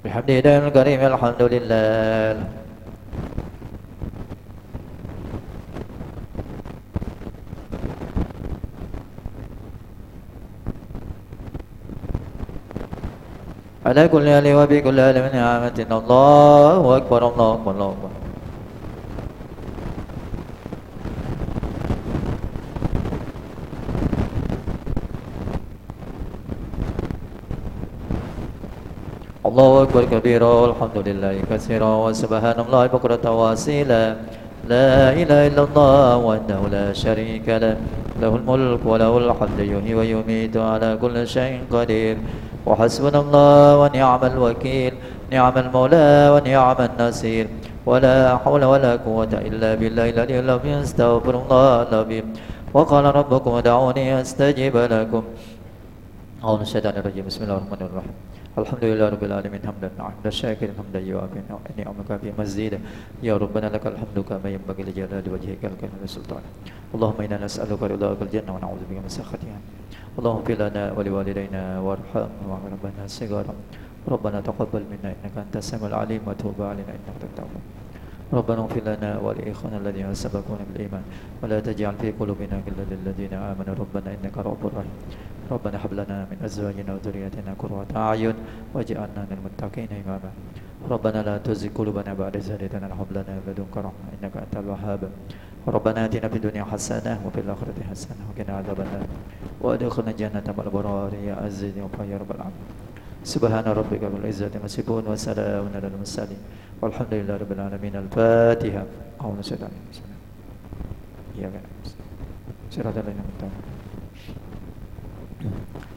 بحمده دائم الكريم الحمد لله. على كل آل وبكل آل من نعمة. الله أكبر الله أكبر الله أكبر. الله أكبر كبيرا والحمد لله كثيرا وسبحان الله بكرة وأصيلا. لا إله إلا الله وحده لا شريك له، له الملك وله الحمد يحيي ويميت على كل شيء قدير. وحسبنا الله ونعم الوكيل، نعم المولى ونعم النصير. ولا حول ولا قوة إلا بالله العلي العظيم. استغفر الله العظيم. وقال ربكم ادعوني أستجب لكم. أعوذ من الشيطان الرجيم. بسم الله الرحمن الرحيم. الحمد لله رب العالمين حمدا حمدا شاكرا حمدا يوافي نعمك في مزيدا. يا ربنا لك الحمد كما ينبغي لجلال وجهك الكريم سلطانك. اللهم انا نسالك رضاك الجنه ونعوذ بك من سخطها. اللهم اغفر لنا ولوالدينا وارحمنا واغفر ربنا صغارا. ربنا تقبل منا انك انت السميع العليم وتوب علينا انك انت التواب. ربنا اغفر لنا ولاخواننا الذين سبقونا بالايمان ولا تجعل في قلوبنا غلا للذين امنوا ربنا انك رؤوف رحيم. ربنا هب لنا من ازواجنا وذرياتنا قرة اعين واجعلنا للمتقين اماما. ربنا لا تزغ قلوبنا بعد إذ هديتنا وهب لنا من لدنك رحمة انك انت الوهاب. ربنا اتنا في الدنيا حسنة وفي الآخرة حسنة وقنا عذاب النار وادخلنا الجنة مع الأبرار يا عزيز يا رب العالمين. سبحان ربك رب العزة عما يصفون وسلام على المرسلين والحمد لله رب العالمين. الفاتحة. أعوذ بالله من الشيطان الرجيم. إياك نعبد وإياك نستعين.